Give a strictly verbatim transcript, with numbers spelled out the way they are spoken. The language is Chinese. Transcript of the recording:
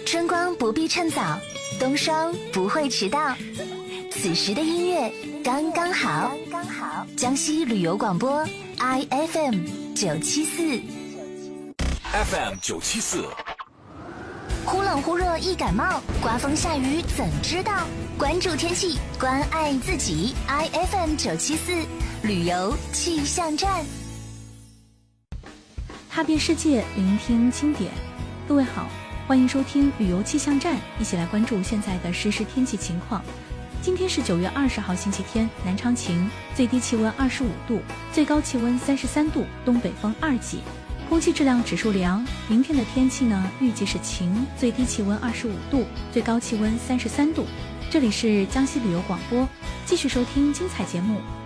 春光不必趁早，冬霜不会迟到。此时的音乐刚刚好，刚刚好。江西旅游广播 I F M 九七四 ，F M 九七四。 忽冷忽热易感冒，刮风下雨怎知道？关注天气，关爱自己。I F M 九七四旅游气象站， 踏遍世界，聆听经典。各位好，欢迎收听旅游气象站，一起来关注现在的实时天气情况。今天是九月二十号星期天，南昌晴，最低气温二十五度，最高气温三十三度，东北风二级，空气质量指数良。明天的天气呢，预计是晴，最低气温二十五度，最高气温三十三度。这里是江西旅游广播，继续收听精彩节目，